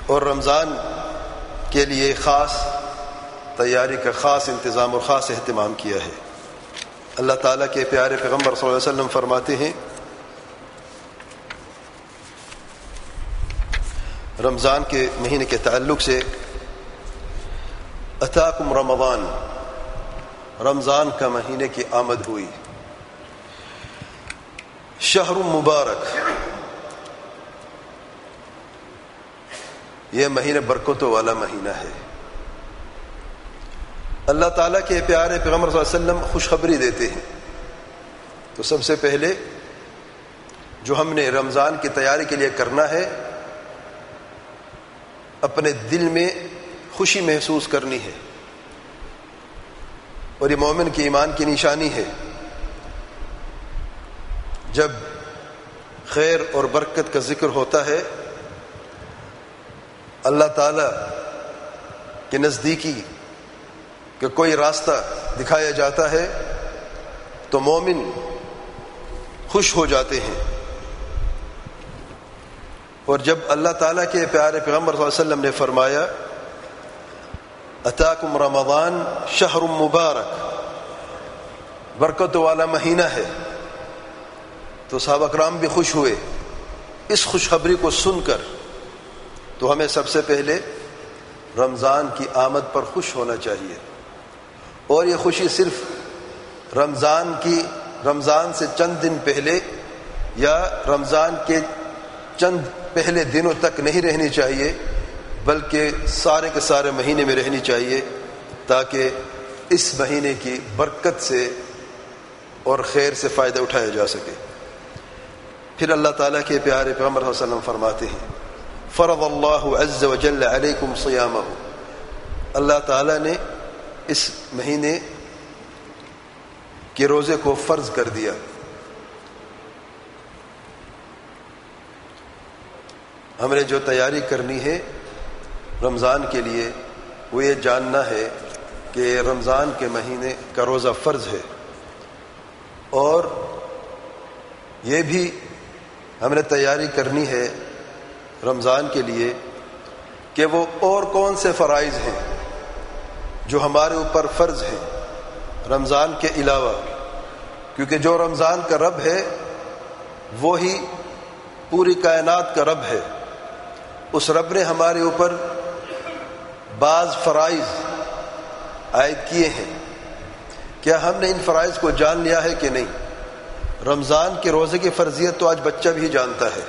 اور رمضان کے لیے خاص تیاری کا خاص انتظام اور خاص اہتمام کیا ہے۔ اللہ تعالیٰ کے پیارے پیغمبر صلی اللہ علیہ وسلم فرماتے ہیں رمضان کے مہینے کے تعلق سے، اتاکم رمضان، رمضان کا مہینے کی آمد ہوئی، شہر مبارک، یہ مہینہ برکتوں والا مہینہ ہے۔ اللہ تعالیٰ کے پیارے پیغمبر صلی اللہ علیہ وسلم خوشخبری دیتے ہیں۔ تو سب سے پہلے جو ہم نے رمضان کی تیاری کے لیے کرنا ہے، اپنے دل میں خوشی محسوس کرنی ہے، اور یہ مومن کی ایمان کی نشانی ہے۔ جب خیر اور برکت کا ذکر ہوتا ہے، اللہ تعالیٰ کے نزدیکی کہ کوئی راستہ دکھایا جاتا ہے تو مومن خوش ہو جاتے ہیں۔ اور جب اللہ تعالیٰ کے پیارے پیغمبر صلی اللہ علیہ وسلم نے فرمایا اتاکم رمضان شہر مبارک، برکتوں والا مہینہ ہے، تو صحابہ کرام بھی خوش ہوئے اس خوشخبری کو سن کر۔ تو ہمیں سب سے پہلے رمضان کی آمد پر خوش ہونا چاہیے، اور یہ خوشی صرف رمضان سے چند دن پہلے یا رمضان کے چند پہلے دنوں تک نہیں رہنی چاہیے، بلکہ سارے کے سارے مہینے میں رہنی چاہیے، تاکہ اس مہینے کی برکت سے اور خیر سے فائدہ اٹھایا جا سکے۔ پھر اللہ تعالیٰ کے پیارے پیغمبر صلی اللہ علیہ وسلم فرماتے ہیں فرض اللہ عز وجل علیکم صیامہ، اللہ تعالیٰ نے اس مہینے کے روزے کو فرض کر دیا۔ ہم نے جو تیاری کرنی ہے رمضان کے لیے، وہ یہ جاننا ہے کہ رمضان کے مہینے کا روزہ فرض ہے، اور یہ بھی ہم نے تیاری کرنی ہے رمضان کے لیے کہ وہ اور کون سے فرائض ہیں جو ہمارے اوپر فرض ہیں رمضان کے علاوہ، کیونکہ جو رمضان کا رب ہے وہی پوری کائنات کا رب ہے۔ اس رب نے ہمارے اوپر بعض فرائض عائد کیے ہیں، کیا ہم نے ان فرائض کو جان لیا ہے کہ نہیں؟ رمضان کے روزے کی فرضیت تو آج بچہ بھی جانتا ہے۔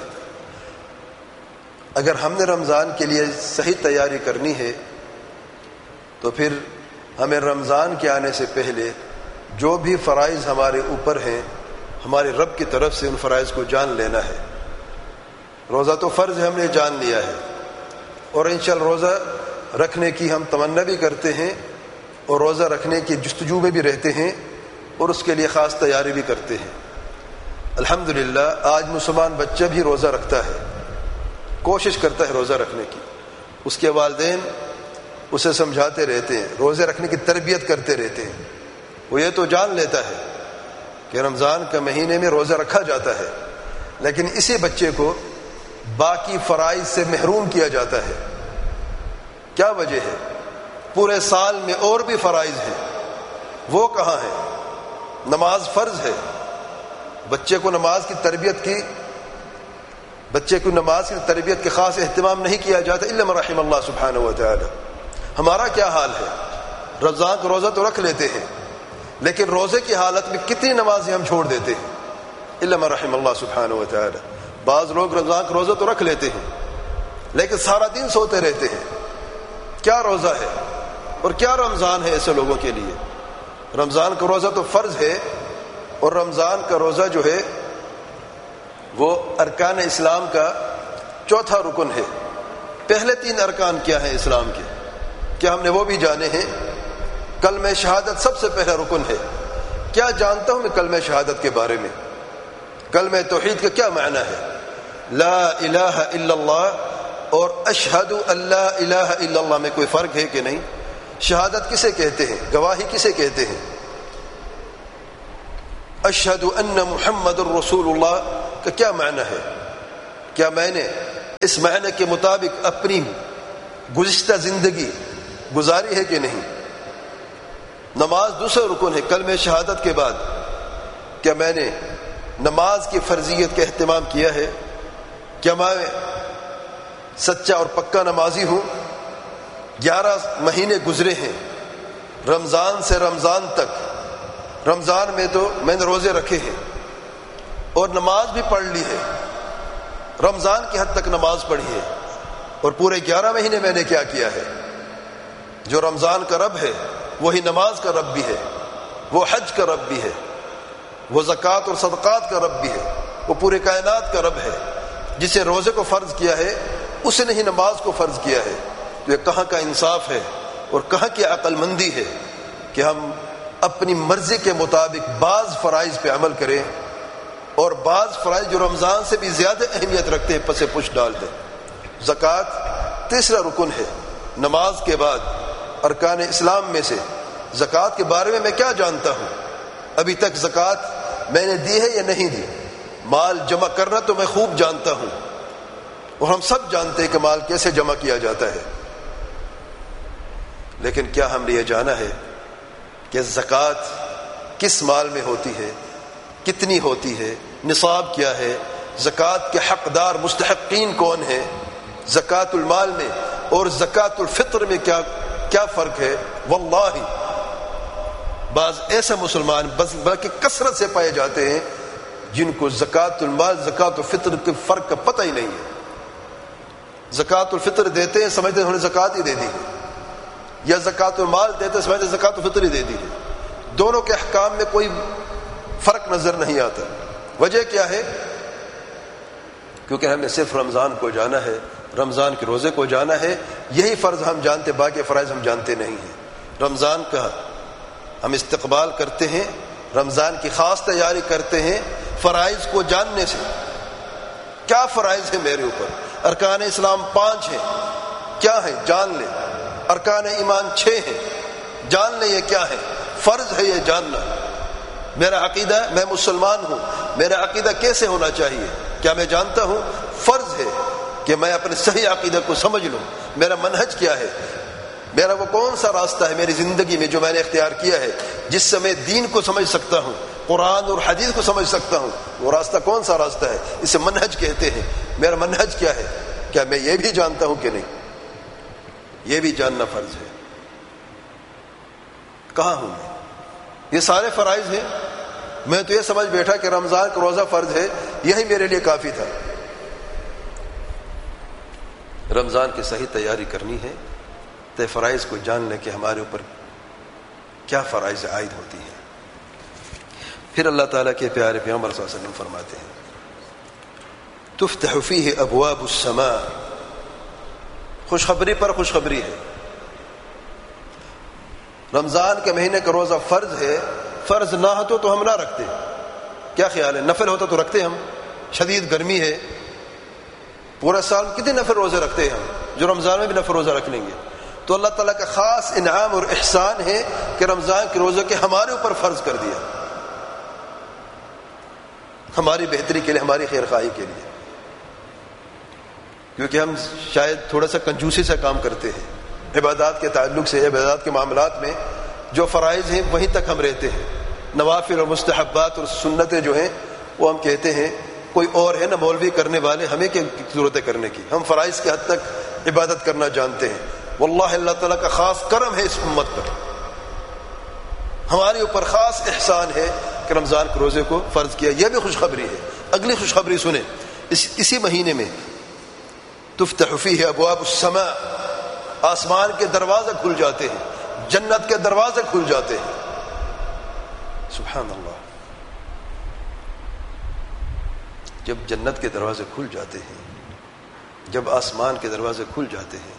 اگر ہم نے رمضان کے لیے صحیح تیاری کرنی ہے تو پھر ہمیں رمضان کے آنے سے پہلے جو بھی فرائض ہمارے اوپر ہیں ہمارے رب کی طرف سے ان فرائض کو جان لینا ہے۔ روزہ تو فرض ہے، ہم نے جان لیا ہے، اور انشاءاللہ روزہ رکھنے کی ہم تمنا بھی کرتے ہیں، اور روزہ رکھنے کی جستجو میں بھی رہتے ہیں، اور اس کے لیے خاص تیاری بھی کرتے ہیں۔ الحمدللہ آج مسلمان بچہ بھی روزہ رکھتا ہے، کوشش کرتا ہے روزہ رکھنے کی، اس کے والدین اسے سمجھاتے رہتے ہیں، روزے رکھنے کی تربیت کرتے رہتے ہیں۔ وہ یہ تو جان لیتا ہے کہ رمضان کے مہینے میں روزہ رکھا جاتا ہے، لیکن اسی بچے کو باقی فرائض سے محروم کیا جاتا ہے۔ کیا وجہ ہے؟ پورے سال میں اور بھی فرائض ہیں، وہ کہاں ہیں؟ نماز فرض ہے، بچے کو نماز کی تربیت کے خاص اہتمام نہیں کیا جاتا الا من رحم اللہ سبحانہ و تعالی۔ ہمارا کیا حال ہے؟ رمضان کا روزہ تو رکھ لیتے ہیں، لیکن روزے کی حالت میں کتنی نمازیں ہم چھوڑ دیتے ہیں الا من رحم اللہ سبحانہ و تعالی۔ بعض لوگ رمضان کا روزہ تو رکھ لیتے ہیں لیکن سارا دن سوتے رہتے ہیں۔ کیا روزہ ہے اور کیا رمضان ہے ایسے لوگوں کے لیے؟ رمضان کا روزہ تو فرض ہے، اور رمضان کا روزہ جو ہے وہ ارکان اسلام کا چوتھا رکن ہے۔ پہلے 3 ارکان کیا ہیں اسلام کے؟ کیا ہم نے وہ بھی جانے ہیں؟ کلمہ شہادت سب سے پہلا رکن ہے۔ کیا جانتا ہوں میں کلمہ شہادت کے بارے میں؟ کلمہ توحید کا کیا معنی ہے؟ لا الہ الا اللہ اور اشہد ان لا الہ الا اللہ میں کوئی فرق ہے کہ نہیں؟ شہادت کسے کہتے ہیں؟ گواہی کسے کہتے ہیں؟ اشہد ان محمد الرسول اللہ کا کیا معنی ہے؟ کیا میں نے اس معنی کے مطابق اپنی گزشتہ زندگی گزاری ہے کہ نہیں؟ نماز دوسرا رکن ہے کلمہ شہادت کے بعد. کیا میں نے نماز کی فرضیت کا اہتمام کیا ہے؟ کیا میں سچا اور پکا نمازی ہوں؟ 11 مہینے گزرے ہیں رمضان سے رمضان تک. رمضان میں تو میں نے روزے رکھے ہیں اور نماز بھی پڑھ لی ہے. رمضان کی حد تک نماز پڑھی ہے اور پورے 11 مہینے میں نے کیا کیا ہے؟ جو رمضان کا رب ہے وہی نماز کا رب بھی ہے, وہ حج کا رب بھی ہے, وہ زکوٰۃ اور صدقات کا رب بھی ہے, وہ پورے کائنات کا رب ہے. جسے روزے کو فرض کیا ہے اسے نہیں نماز کو فرض کیا ہے. تو یہ کہاں کا انصاف ہے اور کہاں کی عقل مندی ہے کہ ہم اپنی مرضی کے مطابق بعض فرائض پہ عمل کریں اور بعض فرائض جو رمضان سے بھی زیادہ اہمیت رکھتے ہیں پس پش ڈال دیں. زکوٰۃ تیسرا رکن ہے نماز کے بعد ارکان اسلام میں سے. زکوٰۃ کے بارے میں کیا جانتا ہوں؟ ابھی تک زکوٰۃ میں نے دی ہے یا نہیں دی؟ مال جمع کرنا تو میں خوب جانتا ہوں اور ہم سب جانتے ہیں کہ مال کیسے جمع کیا جاتا ہے. لیکن کیا ہم نے یہ جانا ہے کہ زکوٰۃ کس مال میں ہوتی ہے, کتنی ہوتی ہے, نصاب کیا ہے, زکوٰۃ کے حقدار مستحقین کون ہیں, زکوٰۃ المال میں اور زکوٰۃ الفطر میں کیا فرق ہے؟ واللہ بعض ایسے مسلمان بلکہ کثرت سے پائے جاتے ہیں جن کو زکوٰۃ المال زکوٰۃ الفطر کے فرق کا پتہ ہی نہیں ہے. زکوٰۃ الفطر دیتے ہیں سمجھتے ہیں انہوں نے زکوٰۃ ہی دے دی ہے, یا زکوٰۃ المال دیتے ہیں سمجھتے ہیں زکوٰۃ الفطر ہی دے دی ہے. دونوں کے احکام میں کوئی فرق نظر نہیں آتا. وجہ کیا ہے؟ کیونکہ ہم نے صرف رمضان کو جانا ہے, رمضان کے روزے کو جانا ہے. یہی فرض ہم جانتے, باقی فرائض ہم جانتے نہیں ہیں. رمضان کا ہم استقبال کرتے ہیں, رمضان کی خاص تیاری کرتے ہیں فرائض کو جاننے سے. کیا فرائض ہیں میرے اوپر؟ ارکان اسلام 5 ہیں, کیا ہیں جان لیں. ارکان ایمان 6 ہیں, جان لیں یہ کیا ہے. فرض ہے یہ جاننا. میرا عقیدہ, میں مسلمان ہوں, میرا عقیدہ کیسے ہونا چاہیے کیا میں جانتا ہوں؟ فرض ہے کہ میں اپنے صحیح عقیدہ کو سمجھ لوں. میرا منہج کیا ہے, میرا وہ کون سا راستہ ہے میری زندگی میں جو میں نے اختیار کیا ہے جس سے میں دین کو سمجھ سکتا ہوں, قرآن اور حدیث کو سمجھ سکتا ہوں. وہ راستہ کون سا راستہ ہے؟ اسے منہج کہتے ہیں. میرا منہج کیا ہے؟ کیا میں یہ بھی جانتا ہوں کہ نہیں؟ یہ بھی جاننا فرض ہے. کہاں ہوں میں؟ یہ سارے فرائض ہیں. میں تو یہ سمجھ بیٹھا کہ رمضان کا روزہ فرض ہے, یہی میرے لیے کافی تھا. رمضان کی صحیح تیاری کرنی ہے تو فرائض کو جان لیں کہ ہمارے اوپر کیا فرائض عائد ہوتی ہیں. پھر اللہ تعالیٰ کے پیارے پیغمبر صلی اللہ علیہ وسلم فرماتے ہیں تفتح فیہ ابواب السماء. خوشخبری پر خوشخبری ہے. رمضان کے مہینے کا روزہ فرض ہے. فرض نہ ہو تو ہم نہ رکھتے. کیا خیال ہے؟ نفل ہوتا تو رکھتے ہم. شدید گرمی ہے, پورا سال کتنے نفل روزے رکھتے ہیں ہم, جو رمضان میں بھی نفل روزہ رکھ لیں گے. تو اللہ تعالیٰ کا خاص انعام اور احسان ہے کہ رمضان کے روزے کے ہمارے اوپر فرض کر دیا, ہماری بہتری کے لیے, ہماری خیر خواہی کے لیے. کیونکہ ہم شاید تھوڑا سا کنجوسی سے کام کرتے ہیں. عبادات کے تعلق سے, عبادات کے معاملات میں جو فرائض ہیں وہیں تک ہم رہتے ہیں. نوافل اور مستحبات اور سنتیں جو ہیں وہ ہم کہتے ہیں کوئی اور ہے نا مولوی کرنے والے, ہمیں کیا ضرورت ہے کرنے کی, ہم فرائض کی حد تک عبادت کرنا جانتے ہیں. واللہ اللہ تعالیٰ کا خاص کرم ہے اس امت پر, ہمارے اوپر خاص احسان ہے کہ رمضان کے روزے کو فرض کیا. یہ بھی خوشخبری ہے. اگلی خوشخبری سنیں, اسی مہینے میں تفتح فیہ ابواب السماء, آسمان کے دروازے کھل جاتے ہیں, جنت کے دروازے کھل جاتے ہیں. سبحان اللہ. جب جنت کے دروازے کھل جاتے ہیں, جب آسمان کے دروازے کھل جاتے ہیں,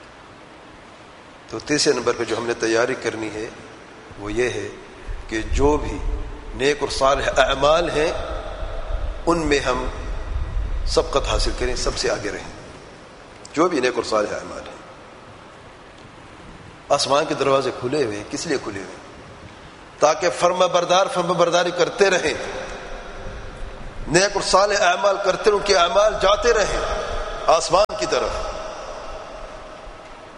تو تیسرے نمبر پہ جو ہم نے تیاری کرنی ہے وہ یہ ہے کہ جو بھی نیک اور صالح اعمال ہیں ان میں ہم سبقت حاصل کریں, سب سے آگے رہیں. جو بھی نیک اور صالح اعمال ہیں, آسمان کے دروازے کھلے ہوئے, کس لیے کھلے ہوئے؟ تاکہ فرما برداری کرتے رہیں, نیک اور صالح اعمال کرتے رہیں, ان کے اعمال جاتے رہیں آسمان کی طرف.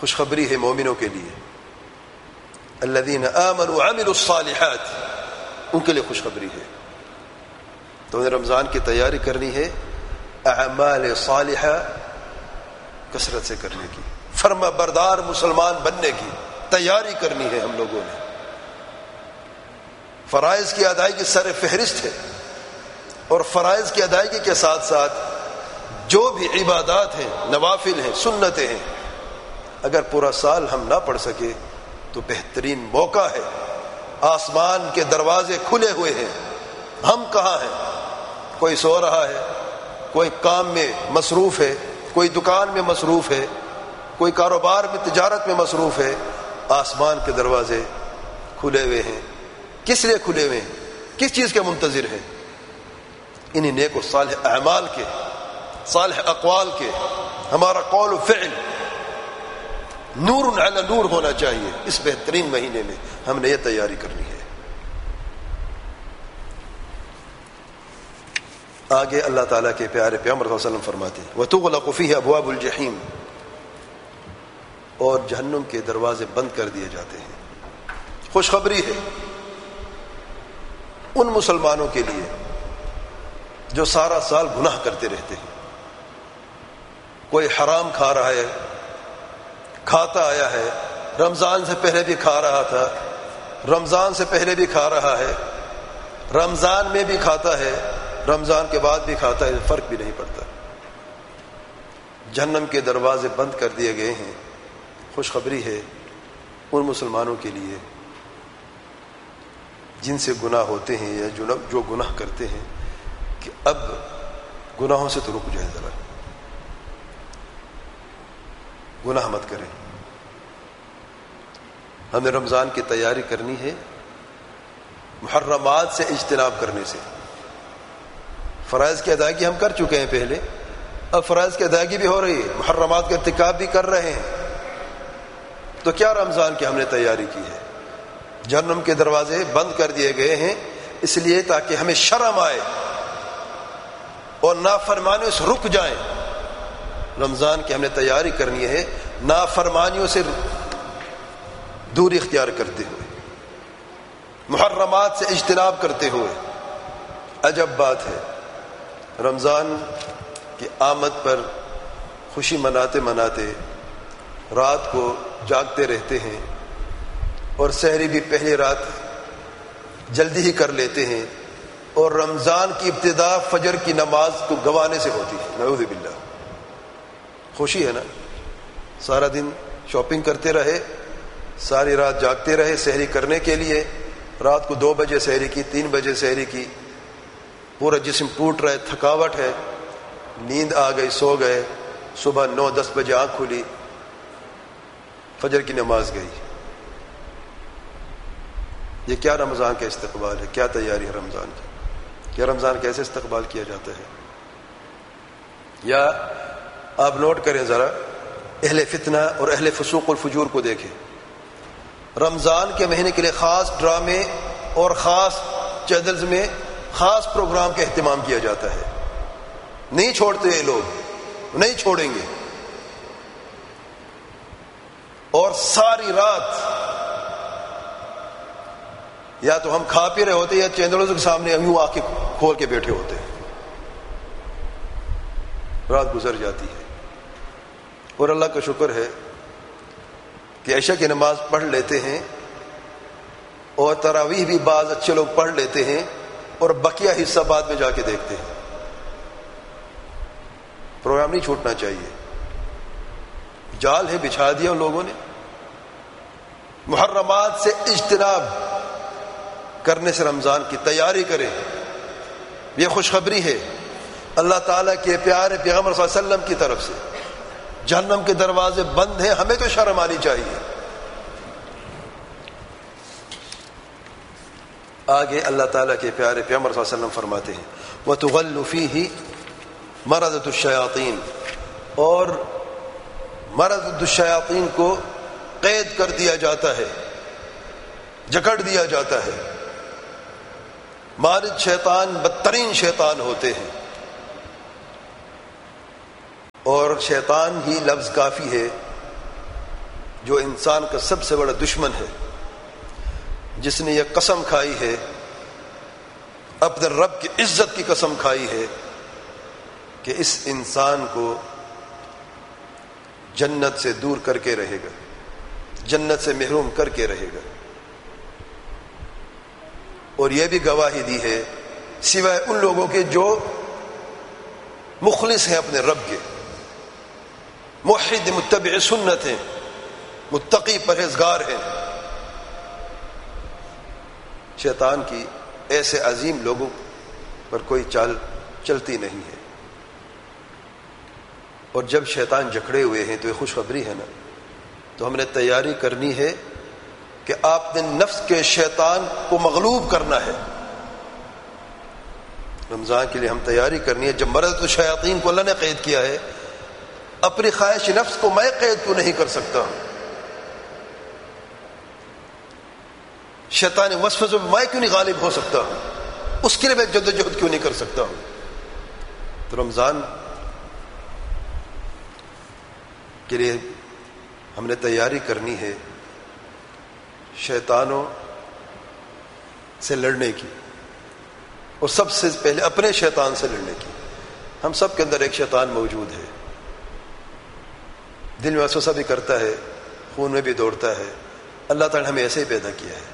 خوشخبری ہے مومنوں کے لیے، الذین آمنوا وعملوا الصالحات، ان کے لیے خوشخبری ہے۔ تو انہیں رمضان کی تیاری کرنی ہے اعمال صالحہ کثرت سے کرنے کی، فرما بردار مسلمان بننے کی تیاری کرنی ہے ہم لوگوں نے۔ فرائض کی ادائیگی سر فہرست ہے، اور فرائض کی ادائیگی کے ساتھ ساتھ جو بھی عبادات ہیں، نوافل ہیں، سنتیں ہیں، اگر پورا سال ہم نہ پڑھ سکے تو بہترین موقع ہے، آسمان کے دروازے کھلے ہوئے ہیں، ہم کہاں ہیں؟ کوئی سو رہا ہے، کوئی کام میں مصروف ہے، کوئی دکان میں مصروف ہے، کوئی کاروبار میں تجارت میں مصروف ہے، آسمان کے دروازے کھلے ہوئے ہیں۔ کس لیے کھلے ہوئے ہیں؟ کس چیز کے منتظر ہیں؟ انہی نیک و صالح اعمال کے، صالح اقوال کے۔ ہمارا قول و فعل نور علی نور ہونا چاہیے۔ اس بہترین مہینے میں ہم نے یہ تیاری کرنی ہے۔ آگے اللہ تعالیٰ کے پیارے پیغمبر صلی اللہ علیہ وسلم فرماتے ہیں وَتُغْلَقُ فِيهِ أَبْوَابُ الْجَحِيمِ، اور جہنم کے دروازے بند کر دیے جاتے ہیں۔ خوشخبری ہے ان مسلمانوں کے لیے جو سارا سال گناہ کرتے رہتے ہیں، کوئی حرام کھا رہا ہے، کھاتا آیا ہے، رمضان سے پہلے بھی کھا رہا تھا، رمضان سے پہلے بھی کھا رہا ہے، رمضان میں بھی کھاتا ہے، رمضان کے بعد بھی کھاتا ہے، فرق بھی نہیں پڑتا۔ جہنم کے دروازے بند کر دیے گئے ہیں۔ خوشخبری ہے ان مسلمانوں کے لیے جن سے گناہ ہوتے ہیں یا جو گناہ کرتے ہیں کہ اب گناہوں سے تو رک جائیں، ذرا گناہ مت کریں۔ ہمیں رمضان کی تیاری کرنی ہے محرمات سے اجتناب کرنے سے۔ فرائض کی ادائیگی ہم کر چکے ہیں پہلے، اب فرائض کی ادائیگی بھی ہو رہی ہے، محرمات کا ارتکاب بھی کر رہے ہیں۔ تو کیا رمضان کی ہم نے تیاری کی ہے؟ جہنم کے دروازے بند کر دیے گئے ہیں اس لیے تاکہ ہمیں شرم آئے اور نافرمانیوں سے رک جائیں۔ رمضان کی ہم نے تیاری کرنی ہے نافرمانیوں سے دوری اختیار کرتے ہوئے، محرمات سے اجتناب کرتے ہوئے۔ عجب بات ہے، رمضان کی آمد پر خوشی مناتے مناتے رات کو جاگتے رہتے ہیں، اور سحری بھی پہلی رات جلدی ہی کر لیتے ہیں، اور رمضان کی ابتدا فجر کی نماز کو گنوانے سے ہوتی ہے۔ نعوذ باللہ۔ خوشی ہے نا، سارا دن شاپنگ کرتے رہے، ساری رات جاگتے رہے سحری کرنے کے لیے، رات کو 2 بجے سحری کی، 3 بجے سحری کی، پورا جسم ٹوٹ رہا ہے، تھکاوٹ ہے، نیند آ گئی، سو گئے، صبح 9-10 بجے آنکھ کھلی، فجر کی نماز گئی۔ یہ کیا رمضان کا استقبال ہے؟ کیا تیاری ہے رمضان کی؟ کیا رمضان کیسے استقبال کیا جاتا ہے؟ یا آپ نوٹ کریں ذرا، اہل فتنہ اور اہل فسوق الفجور کو دیکھیں، رمضان کے مہینے کے لیے خاص ڈرامے اور خاص چینلز میں خاص پروگرام کا اہتمام کیا جاتا ہے۔ نہیں چھوڑتے یہ لوگ، نہیں چھوڑیں گے، اور ساری رات یا تو ہم کھا پی رہے ہوتے یا چینلوں کے سامنے ہم یوں آنکھیں کھول کے بیٹھے ہوتے ہیں، رات گزر جاتی ہے۔ اور اللہ کا شکر ہے کہ عشاء کی نماز پڑھ لیتے ہیں، اور تراویح بھی بعض اچھے لوگ پڑھ لیتے ہیں، اور بقیہ حصہ بعد میں جا کے دیکھتے ہیں۔ پروگرام نہیں چھوٹنا چاہیے۔ جال ہے بچھا دیا ان لوگوں نے۔ محرمات سے اجتناب کرنے سے رمضان کی تیاری کریں، یہ خوشخبری ہے اللہ تعالیٰ کے پیارے پیغمبر صلی اللہ علیہ وسلم کی طرف سے۔ جہنم کے دروازے بند ہیں، ہمیں تو شرم آنی چاہیے۔ آگے اللہ تعالیٰ کے پیارے پیغمبر صلی اللہ علیہ وسلم فرماتے ہیں وَتُغَلُّ فِيهِ مَرَضَةُ الشَّيَاطِينِ، اور مرض الشیاطین کو قید کر دیا جاتا ہے، جکڑ دیا جاتا ہے۔ مارد شیطان بدترین شیطان ہوتے ہیں، اور شیطان ہی لفظ کافی ہے جو انسان کا سب سے بڑا دشمن ہے، جس نے یہ قسم کھائی ہے، اپنے رب کی عزت کی قسم کھائی ہے کہ اس انسان کو جنت سے دور کر کے رہے گا، جنت سے محروم کر کے رہے گا. اور یہ بھی گواہی دی ہے سوائے ان لوگوں کے جو مخلص ہیں اپنے رب کے، موحد متبع سنت ہیں، متقی پرہیزگار ہیں. شیطان کی ایسے عظیم لوگوں پر کوئی چال چلتی نہیں ہے. اور جب شیطان جکڑے ہوئے ہیں تو یہ خوشخبری ہے نا، تو ہم نے تیاری کرنی ہے کہ آپ نے نفس کے شیطان کو مغلوب کرنا ہے. رمضان کے لیے ہم تیاری کرنی ہے. جب مرض الشیاطین کو اللہ نے قید کیا ہے، اپنی خواہش نفس کو میں قید کیوں نہیں کر سکتا ہوں؟ شیطان وسوسوں میں کیوں نہیں غالب ہو سکتا ہوں؟ اس کے لیے میں جدوجہد کیوں نہیں کر سکتا ہوں؟ تو رمضان کے لیے ہم نے تیاری کرنی ہے شیطانوں سے لڑنے کی، اور سب سے پہلے اپنے شیطان سے لڑنے کی. ہم سب کے اندر ایک شیطان موجود ہے، دل میں وسوسہ بھی کرتا ہے، خون میں بھی دوڑتا ہے. اللہ تعالی نے ہمیں ایسے ہی پیدا کیا ہے.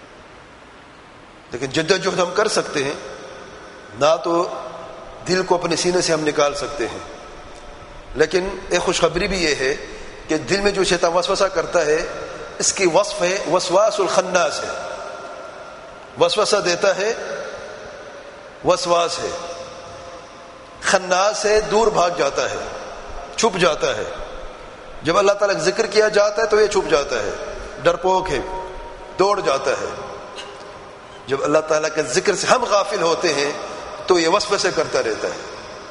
لیکن جدوجہد ہم کر سکتے ہیں، نہ تو دل کو اپنے سینے سے ہم نکال سکتے ہیں، لیکن ایک خوشخبری بھی یہ ہے کہ دل میں جو شیطان وسوسہ کرتا ہے، اس کی وصف ہے وسواس الخناس ہے. وسوسہ دیتا ہے، وسواس ہے. خناس ہے، دور بھاگ جاتا ہے، چھپ جاتا ہے. جب اللہ تعالیٰ کا ذکر کیا جاتا ہے تو یہ چھپ جاتا ہے، ڈرپوک ہے، دوڑ جاتا ہے. جب اللہ تعالیٰ کے ذکر سے ہم غافل ہوتے ہیں تو یہ وسوسے کرتا رہتا ہے.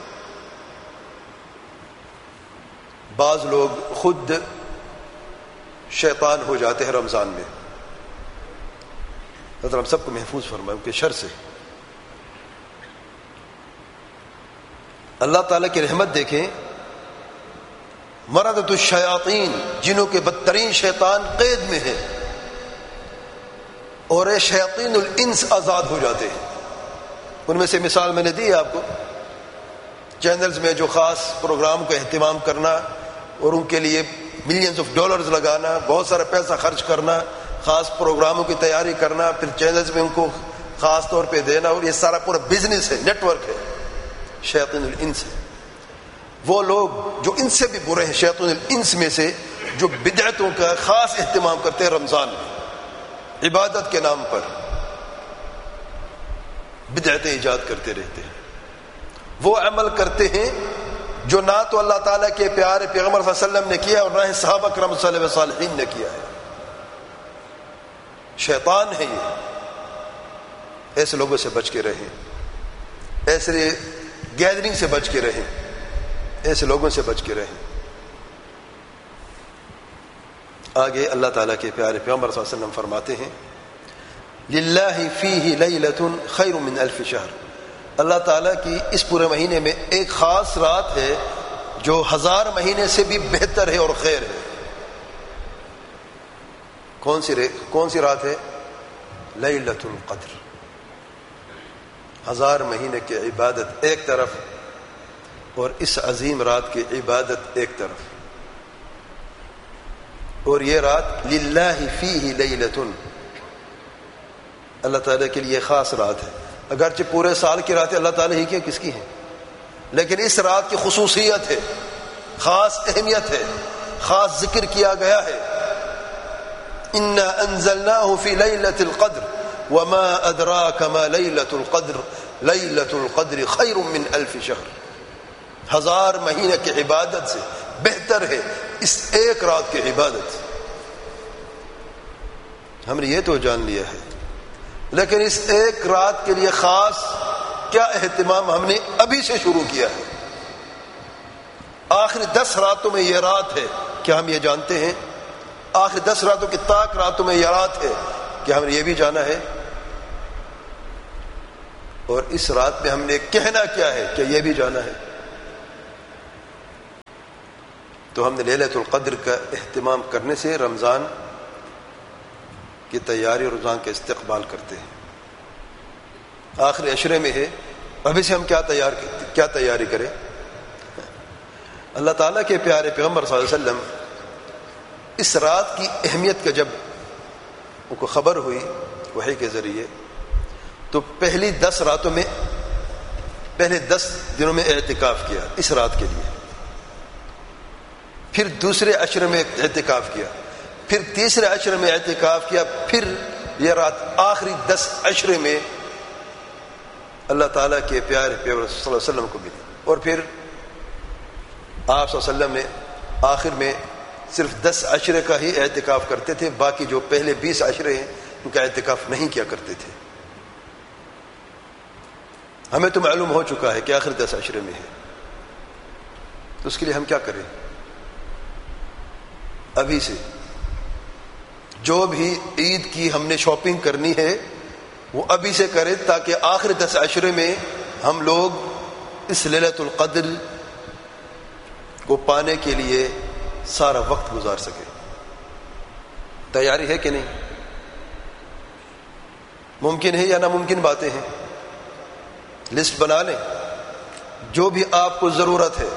بعض لوگ خود شیطان ہو جاتے ہیں رمضان میں. حضرت ہم سب کو محفوظ فرمائے ان کے شر سے. اللہ تعالیٰ کی رحمت دیکھیں، مردۃ الشیاطین، جنوں کے بدترین شیطان قید میں ہیں، اور یہ شیاطین الانس آزاد ہو جاتے ہیں. ان میں سے مثال میں نے دی آپ کو، چینلز میں جو خاص پروگرام کا اہتمام کرنا اور ان کے لیے ملینز آف ڈالرز لگانا، بہت سارا پیسہ خرچ کرنا، خاص پروگراموں کی تیاری کرنا، پھر چینلز میں ان کو خاص طور پہ دینا، اور یہ سارا پورا بزنس ہے، نیٹ ورک ہے، شیاطین الانس ہے. وہ لوگ جو ان سے بھی برے ہیں، شیاطین الانس میں سے جو بدعتوں کا خاص اہتمام کرتے ہیں رمضان میں، عبادت کے نام پر بدعتیں ایجاد کرتے رہتے ہیں. وہ عمل کرتے ہیں جو نہ تو اللہ تعالیٰ کے پیارے پیغمبر صلی اللہ علیہ وسلم نے کیا اور نہ ہی صحابہ کرام صلی اللہ علیہ وسلم نے کیا ہے. شیطان ہے یہ. ایسے لوگوں سے بچ کے رہیں، ایسے گیدرنگ سے بچ کے رہیں، ایسے لوگوں سے بچ کے رہیں. آگے اللہ تعالیٰ کے پیارے پیغمبر صلی اللہ علیہ وسلم فرماتے ہیں، للہ فیہ لیلۃ خیر من الف شہر. اللہ تعالیٰ کی اس پورے مہینے میں ایک خاص رات ہے جو 1000 مہینے سے بھی بہتر ہے اور خیر ہے. کون سی رات ہے؟ لیلۃ القدر. 1000 مہینے کی عبادت ایک طرف اور اس عظیم رات کی عبادت ایک طرف. اور یہ رات للہ فیہ لیلۃ، اللہ تعالیٰ کے لیے خاص رات ہے. اگرچہ پورے سال کی راتیں اللہ تعالیٰ ہی کی کس کی ہیں، لیکن اس رات کی خصوصیت ہے، خاص اہمیت ہے، خاص ذکر کیا گیا ہے. انا انزلناہ فی لیلۃ القدر وما ادراک ما لیلۃ القدر لیلۃ القدر خیر من الف شہر. 1000 مہینے کی عبادت سے بہتر ہے اس ایک رات کی عبادت. ہم نے یہ تو جان لیا ہے، لیکن اس ایک رات کے لیے خاص کیا اہتمام ہم نے ابھی سے شروع کیا ہے. آخری 10 راتوں میں یہ رات ہے، کیا ہم یہ جانتے ہیں؟ آخری 10 راتوں کی طاق راتوں میں یہ رات ہے، کیا ہم نے یہ بھی جانا ہے؟ اور اس رات میں ہم نے کہنا کیا ہے، کیا یہ بھی جانا ہے؟ تو ہم نے لیلۃ القدر کا اہتمام کرنے سے رمضان کی تیاری اور رمضان کا استقبال کرتے ہیں. آخری عشرے میں ہے، ابھی سے ہم کیا تیاری کریں؟ اللہ تعالیٰ کے پیارے پیغمبر صلی اللہ علیہ وسلم اس رات کی اہمیت کا جب ان کو خبر ہوئی وحی کے ذریعے، تو پہلی 10 راتوں میں، پہلے 10 دنوں میں اعتکاف کیا اس رات کے لیے، پھر دوسرے عشرے میں اعتکاف کیا، پھر تیسرے عشرے میں اعتکاف کیا، پھر یہ رات آخری 10 عشرے میں اللہ تعالیٰ کے پیارے پیغمبر صلی اللہ علیہ وسلم کو ملی. اور پھر آپ صلی اللہ علیہ وسلم نے آخر میں صرف 10 عشرے کا ہی اعتکاف کرتے تھے، باقی جو پہلے 20 عشرے ہیں ان کا اعتکاف نہیں کیا کرتے تھے. ہمیں تو معلوم ہو چکا ہے کہ آخر 10 عشرے میں ہے، تو اس کے لیے ہم کیا کریں؟ ابھی سے جو بھی عید کی ہم نے شاپنگ کرنی ہے وہ ابھی سے کریں، تاکہ آخر 10 عشرے میں ہم لوگ اس لیلۃ القدر کو پانے کے لیے سارا وقت گزار سکیں. تیاری ہے کہ نہیں؟ ممکن ہے یا ناممکن باتیں ہیں؟ لسٹ بنا لیں، جو بھی آپ کو ضرورت ہے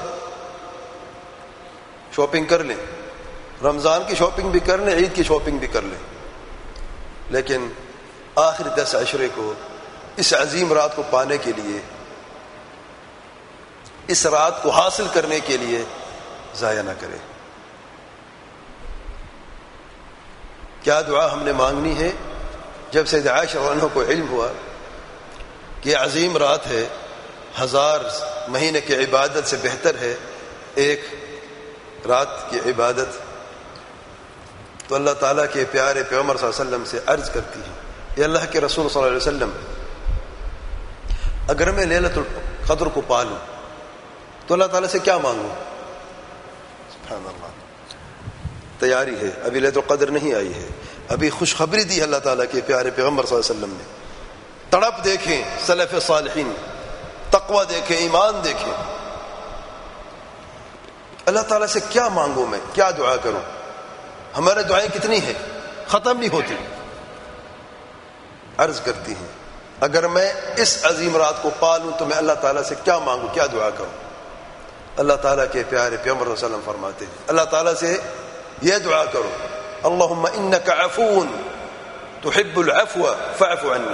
شاپنگ کر لیں، رمضان کی شاپنگ بھی کر لیں، عید کی شاپنگ بھی کر لیں، لیکن آخری 10 عشرے کو، اس عظیم رات کو پانے کے لیے، اس رات کو حاصل کرنے کے لیے ضائع نہ کریں. کیا دعا ہم نے مانگنی ہے؟ جب سیدہ عائشہ رضی اللہ عنہا کو علم ہوا کہ عظیم رات ہے، 1000 مہینے کی عبادت سے بہتر ہے ایک رات کی عبادت، تو اللہ تعالیٰ کے پیارے پیغمبر صلی اللہ علیہ وسلم سے عرض کرتی ہے، اے اللہ کے رسول صلی اللہ علیہ وسلم، اگر میں لیلۃ القدر کو پا لوں تو اللہ تعالیٰ سے کیا مانگوں؟ سبحان اللہ. تیاری ہے، ابھی لیلۃ القدر نہیں آئی ہے، ابھی خوشخبری دی اللہ تعالیٰ کے پیارے پیغمبر صلی اللہ علیہ وسلم نے. تڑپ دیکھیں سلف صالحین، تقوی دیکھیں، ایمان دیکھیں. اللہ تعالیٰ سے کیا مانگوں میں، کیا دعا کروں؟ ہمارے دعائیں کتنی ہیں، ختم نہیں ہوتی. عرض کرتی ہیں اگر میں اس عظیم رات کو پا لوں تو میں اللہ تعالیٰ سے کیا مانگوں، کیا دعا کروں؟ اللہ تعالیٰ کے پیارے پیغمبر صلی اللہ علیہ وسلم فرماتے ہیں اللہ تعالیٰ سے یہ دعا کرو، اللہم انک عفو تحب العفو فاعف عنی.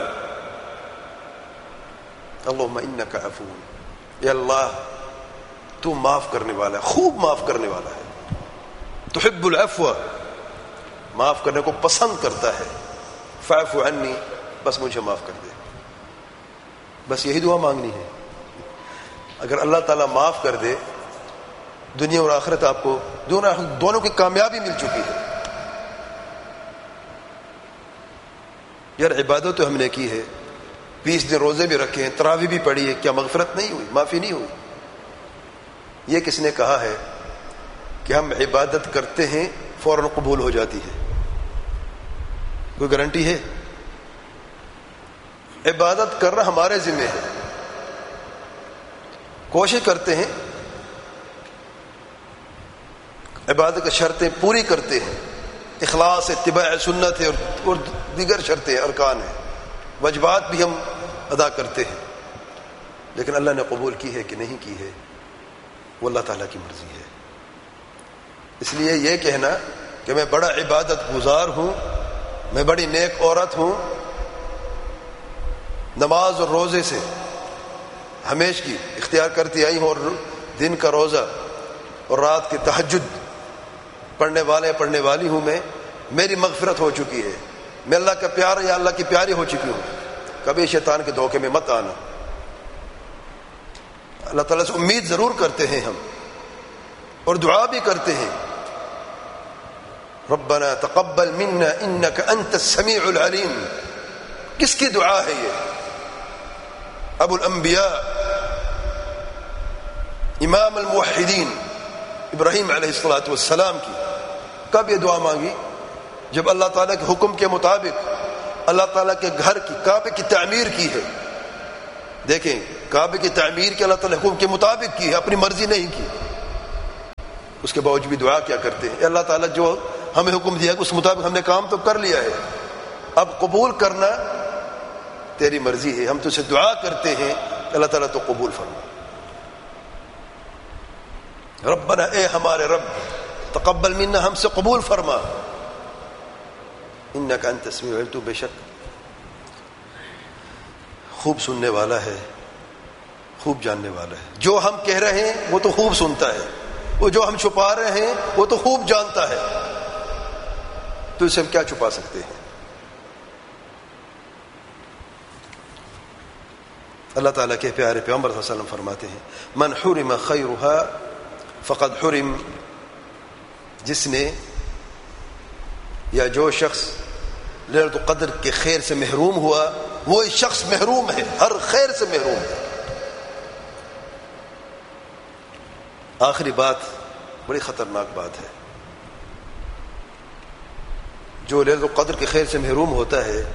اللہم انک عفو، اے اللہ تو معاف کرنے والا ہے، خوب معاف کرنے والا ہے. تحب العفو، معاف کرنے کو پسند کرتا ہے. فاعف عنی، بس مجھے معاف کر دے. بس یہی دعا مانگنی ہے. اگر اللہ تعالیٰ معاف کر دے، دنیا اور آخرت آپ کو دونوں کی کامیابی مل چکی ہے. یار عبادت تو ہم نے کی ہے، 20 دن روزے بھی رکھے ہیں، تراویح بھی پڑھی ہے، کیا مغفرت نہیں ہوئی، معافی نہیں ہوئی؟ یہ کس نے کہا ہے کہ ہم عبادت کرتے ہیں فوراً قبول ہو جاتی ہے؟ کوئی گارنٹی ہے؟ عبادت کرنا ہمارے ذمہ ہے. کوشش کرتے ہیں، عبادت کی شرطیں پوری کرتے ہیں، اخلاص، اتباع سنت ہے اور دیگر شرطیں ارکان ہیں، واجبات بھی ہم ادا کرتے ہیں، لیکن اللہ نے قبول کی ہے کہ نہیں کی ہے وہ اللہ تعالیٰ کی مرضی ہے. اس لیے یہ کہنا کہ میں بڑا عبادت گزار ہوں، میں بڑی نیک عورت ہوں، نماز اور روزے سے ہمیشہ کی اختیار کرتی آئی ہوں، اور دن کا روزہ اور رات کی تہجد پڑھنے والی ہوں، میں میری مغفرت ہو چکی ہے، میں اللہ کا پیار یا اللہ کی پیاری ہو چکی ہوں. کبھی شیطان کے دھوکے میں مت آنا. اللہ تعالیٰ سے امید ضرور کرتے ہیں ہم، اور دعا بھی کرتے ہیں، ربنا تقبل منا انک انت السمیع العلیم. کس کی دعا ہے یہ؟ ابو الانبیاء، امام الموحدین ابراہیم علیہ الصلوۃ والسلام کی. کب یہ دعا مانگی؟ جب اللہ تعالیٰ کے حکم کے مطابق اللہ تعالیٰ کے گھر کی، کعبے کی تعمیر کی ہے. دیکھیں، کعبے کی تعمیر کے اللہ تعالیٰ حکم کے مطابق کی ہے، اپنی مرضی نہیں کی. اس کے باوجود بھی دعا کیا کرتے ہیں، اللہ تعالیٰ جو ہمیں حکم دیا اس مطابق ہم نے کام تو کر لیا ہے، اب قبول کرنا تیری مرضی ہے، ہم تجھ سے دعا کرتے ہیں اللہ تعالیٰ تو قبول فرما۔ ربنا، اے ہمارے رب، تقبل منا، ہم سے قبول فرما، انک انت السمیع العلیم، تو بے شک خوب سننے والا ہے، خوب جاننے والا ہے، جو ہم کہہ رہے ہیں وہ تو خوب سنتا ہے، وہ جو ہم چھپا رہے ہیں وہ تو خوب جانتا ہے، تو اسے ہم کیا چھپا سکتے ہیں۔ اللہ تعالیٰ کے پیارے پیغمبر صلی اللہ علیہ وسلم فرماتے ہیں من حرم خیرها فقد حرم، جس نے یا جو شخص لیلۃ القدر کے خیر سے محروم ہوا وہ شخص محروم ہے، ہر خیر سے محروم ہے۔ آخری بات بڑی خطرناک بات ہے، جو لیلۃ القدر کے خیر سے محروم ہوتا ہے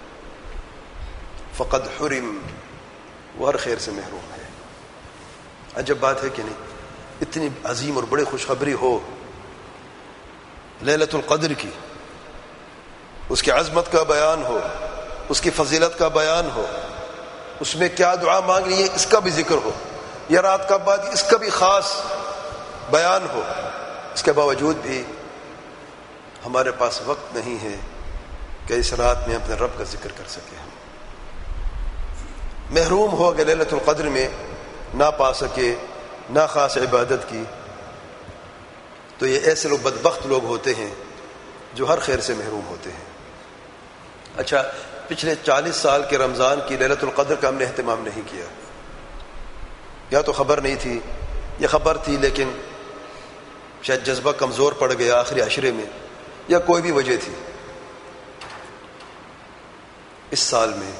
فقد حرم، وہ ہر خیر سے محروم ہے۔ عجب بات ہے کہ نہیں، اتنی عظیم اور بڑی خوشخبری ہو لیلۃ القدر کی، اس کی عظمت کا بیان ہو، اس کی فضیلت کا بیان ہو، اس میں کیا دعا مانگ رہی ہے اس کا بھی ذکر ہو، یا رات کا بعد اس کا بھی خاص بیان ہو، اس کے باوجود بھی ہمارے پاس وقت نہیں ہے کہ اس رات میں اپنے رب کا ذکر کر سکے۔ ہم محروم ہو گئے لیلۃ القدر میں، نہ پا سکے نہ خاص عبادت کی، تو یہ ایسے لوگ بدبخت لوگ ہوتے ہیں جو ہر خیر سے محروم ہوتے ہیں۔ اچھا، پچھلے 40 سال کے رمضان کی لیلۃ القدر کا ہم نے اہتمام نہیں کیا، یا تو خبر نہیں تھی، یا خبر تھی لیکن شاید جذبہ کمزور پڑ گیا آخری عشرے میں، یا کوئی بھی وجہ تھی۔ اس سال میں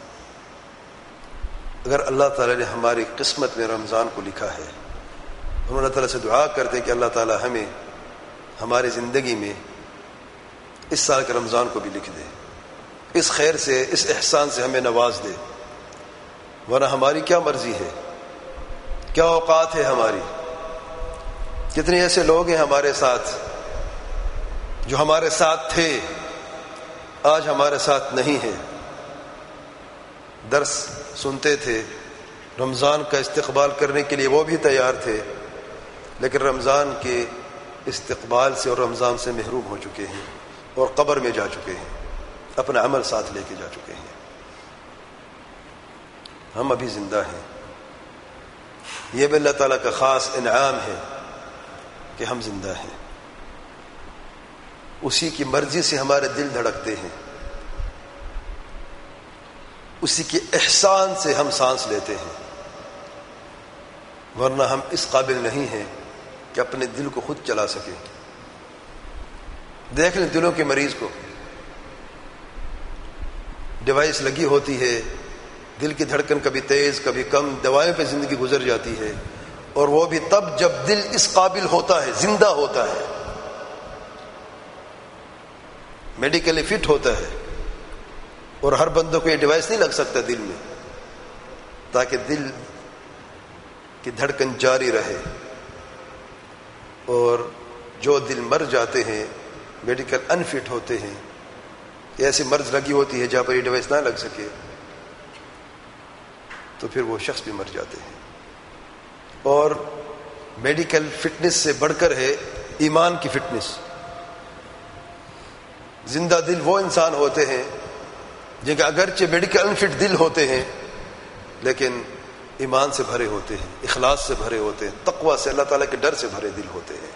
اگر اللہ تعالیٰ نے ہماری قسمت میں رمضان کو لکھا ہے، ہم اللہ تعالیٰ سے دعا کرتے کہ اللہ تعالیٰ ہمیں ہماری زندگی میں اس سال کے رمضان کو بھی لکھ دے، اس خیر سے، اس احسان سے ہمیں نواز دے، ورنہ ہماری کیا مرضی ہے، کیا اوقات ہے ہماری۔ کتنے ایسے لوگ ہیں ہمارے ساتھ جو ہمارے ساتھ تھے، آج ہمارے ساتھ نہیں ہیں، درس سنتے تھے، رمضان کا استقبال کرنے کے لیے وہ بھی تیار تھے، لیکن رمضان کے استقبال سے اور رمضان سے محروم ہو چکے ہیں اور قبر میں جا چکے ہیں، اپنا عمل ساتھ لے کے جا چکے ہیں۔ ہم ابھی زندہ ہیں، یہ بھی اللہ تعالیٰ کا خاص انعام ہے کہ ہم زندہ ہیں، اسی کی مرضی سے ہمارے دل دھڑکتے ہیں، اسی کے احسان سے ہم سانس لیتے ہیں، ورنہ ہم اس قابل نہیں ہیں کہ اپنے دل کو خود چلا سکیں۔ دیکھ لیں دلوں کے مریض کو، ڈیوائس لگی ہوتی ہے، دل کی دھڑکن کبھی تیز کبھی کم، دوائیں پہ زندگی گزر جاتی ہے، اور وہ بھی تب جب دل اس قابل ہوتا ہے، زندہ ہوتا ہے، میڈیکلی فٹ ہوتا ہے۔ اور ہر بندوں کو یہ ڈیوائس نہیں لگ سکتا دل میں، تاکہ دل کی دھڑکن جاری رہے۔ اور جو دل مر جاتے ہیں، میڈیکل انفٹ ہوتے ہیں، ایسی مرض لگی ہوتی ہے جہاں پر یہ ڈیوائس نہ لگ سکے، تو پھر وہ شخص بھی مر جاتے ہیں۔ اور میڈیکل فٹنس سے بڑھ کر ہے ایمان کی فٹنس۔ زندہ دل وہ انسان ہوتے ہیں جن کے اگرچہ میڈیکل انفٹ دل ہوتے ہیں لیکن ایمان سے بھرے ہوتے ہیں، اخلاص سے بھرے ہوتے ہیں، تقوی سے، اللہ تعالیٰ کے ڈر سے بھرے دل ہوتے ہیں۔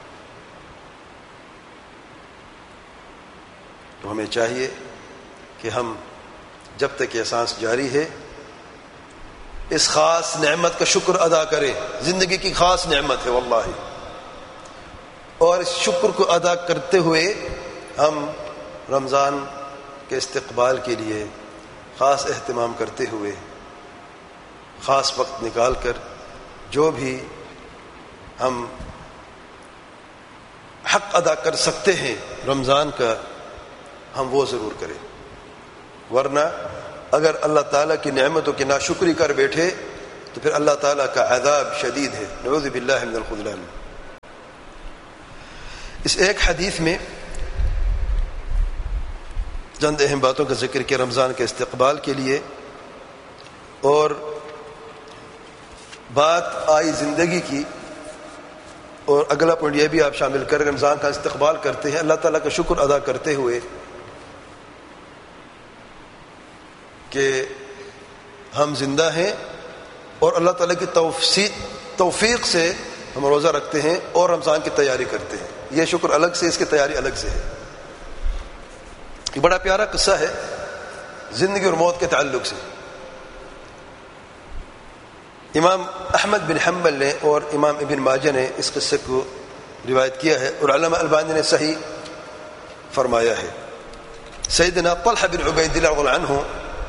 تو ہمیں چاہیے کہ ہم جب تک یہ سانس جاری ہے اس خاص نعمت کا شکر ادا کریں، زندگی کی خاص نعمت ہے واللہ، اور اس شکر کو ادا کرتے ہوئے ہم رمضان کے استقبال کے لیے خاص اہتمام کرتے ہوئے خاص وقت نکال کر جو بھی ہم حق ادا کر سکتے ہیں رمضان کا، ہم وہ ضرور کریں، ورنہ اگر اللہ تعالیٰ کی نعمتوں کی ناشکری کر بیٹھے تو پھر اللہ تعالیٰ کا عذاب شدید ہے، نعوذ باللہ من الخذلان۔ اس ایک حدیث میں چند اہم باتوں کا ذکر کیا رمضان کے استقبال کے لیے، اور بات آئی زندگی کی، اور اگلا پوائنٹ یہ بھی آپ شامل کر رمضان کا استقبال کرتے ہیں اللہ تعالیٰ کا شکر ادا کرتے ہوئے کہ ہم زندہ ہیں، اور اللہ تعالیٰ کی توفیق سے ہم روزہ رکھتے ہیں اور رمضان کی تیاری کرتے ہیں. یہ شکر الگ سے، اس کی تیاری الگ سے ہے. یہ بڑا پیارا قصہ ہے زندگی اور موت کے تعلق سے. امام احمد بن حنبل نے اور امام ابن ماجہ نے اس قصے کو روایت کیا ہے، اور علامہ البانی نے صحیح فرمایا ہے. سیدنا طلحہ بن عبید اللہ رضی اللہ عنہ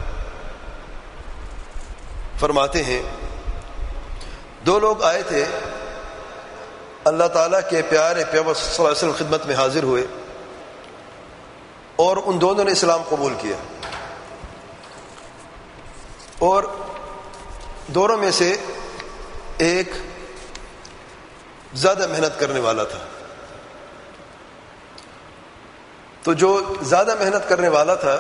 فرماتے ہیں دو لوگ آئے تھے، اللہ تعالیٰ کے پیارے پیغمبر صلی اللہ علیہ وسلم خدمت میں حاضر ہوئے، اور ان دونوں نے اسلام قبول کیا، اور دونوں میں سے ایک زیادہ محنت کرنے والا تھا. تو جو زیادہ محنت کرنے والا تھا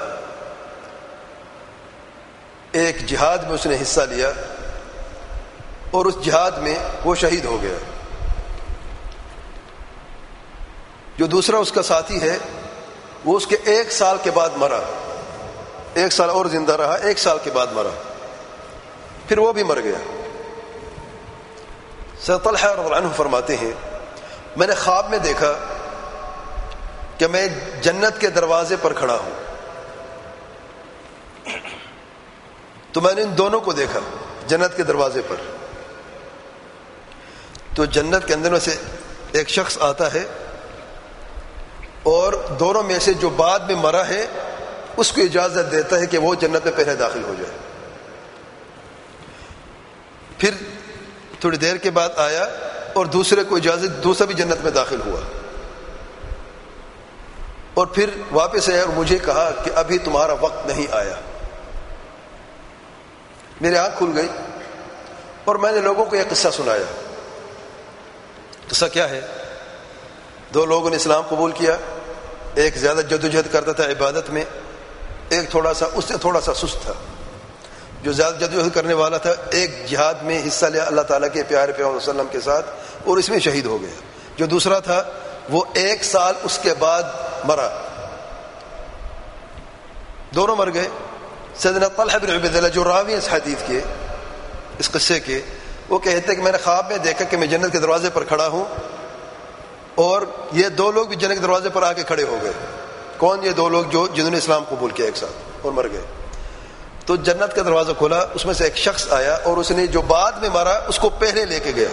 ایک جہاد میں اس نے حصہ لیا، اور اس جہاد میں وہ شہید ہو گیا. جو دوسرا اس کا ساتھی ہے وہ اس کے 1 سال کے بعد مرا، 1 سال اور زندہ رہا، 1 سال کے بعد مرا، پھر وہ بھی مر گیا. سیدنا طلحہ رضی اللہ عنہ فرماتے ہیں میں نے خواب میں دیکھا کہ میں جنت کے دروازے پر کھڑا ہوں، تو میں نے ان دونوں کو دیکھا جنت کے دروازے پر. تو جنت کے اندر میں سے ایک شخص آتا ہے، اور دونوں میں سے جو بعد میں مرا ہے اس کو اجازت دیتا ہے کہ وہ جنت میں پہلے داخل ہو جائے. پھر تھوڑی دیر کے بعد آیا اور دوسرے کو اجازت، دوسرا بھی جنت میں داخل ہوا، اور پھر واپس آیا اور مجھے کہا کہ ابھی تمہارا وقت نہیں آیا. میری آنکھ کھل گئی اور میں نے لوگوں کو یہ قصہ سنایا. قصہ کیا ہے؟ 2 لوگوں نے اسلام قبول کیا، ایک زیادہ جدوجہد کرتا تھا عبادت میں، ایک تھوڑا سا اس سے تھوڑا سا سست تھا. جو زیادہ جدوجہد کرنے والا تھا ایک جہاد میں حصہ لیا اللہ تعالیٰ کے پیارے پیغمبر صلی اللہ علیہ وسلم کے ساتھ، اور اس میں شہید ہو گیا. جو دوسرا تھا وہ 1 سال اس کے بعد مرا، دونوں مر گئے. سیدنا طلحہ بن عبید اللہ جو راوی اس حدیث کے، اس قصے کے، وہ کہتے ہیں کہ میں نے خواب میں دیکھا کہ میں جنت کے دروازے پر کھڑا ہوں، اور یہ 2 لوگ بھی جنت کے دروازے پر آ کے کھڑے ہو گئے. کون؟ یہ 2 لوگ جنہوں نے اسلام قبول کیا ایک ساتھ اور مر گئے. تو جنت کا دروازہ کھولا، اس میں سے ایک شخص آیا اور اس نے جو بعد میں مرا اس کو پہلے لے کے گیا،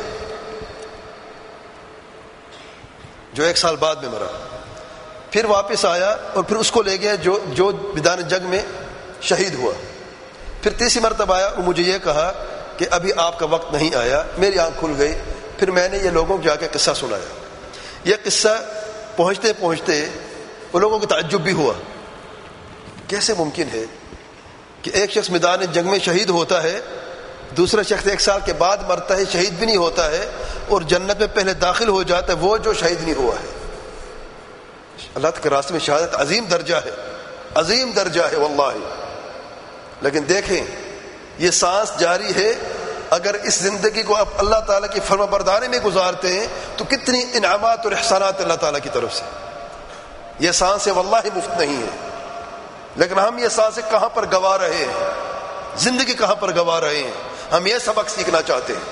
جو 1 سال بعد میں مرا. پھر واپس آیا اور پھر اس کو لے گیا جو میدان جنگ میں شہید ہوا. پھر تیسری مرتبہ آیا اور مجھے یہ کہا کہ ابھی آپ کا وقت نہیں آیا. میری آنکھ کھل گئی. پھر میں نے یہ لوگوں کو جا کے قصہ سنایا. یہ قصہ پہنچتے پہنچتے وہ لوگوں کو تعجب بھی ہوا، کیسے ممکن ہے کہ ایک شخص میدان جنگ میں شہید ہوتا ہے، دوسرا شخص 1 سال کے بعد مرتا ہے، شہید بھی نہیں ہوتا ہے، اور جنت میں پہلے داخل ہو جاتا ہے وہ جو شہید نہیں ہوا ہے. اللہ کے راستے میں شہادت عظیم درجہ ہے، عظیم درجہ ہے واللہ. لیکن دیکھیں یہ سانس جاری ہے، اگر اس زندگی کو آپ اللہ تعالیٰ کی فرما برداری میں گزارتے ہیں تو کتنی انعامات اور احسانات اللہ تعالیٰ کی طرف سے. یہ سانسیں واللہ مفت نہیں ہے، لیکن ہم یہ سانسیں کہاں پر گوا رہے ہیں، زندگی کہاں پر گوا رہے ہیں. ہم یہ سبق سیکھنا چاہتے ہیں.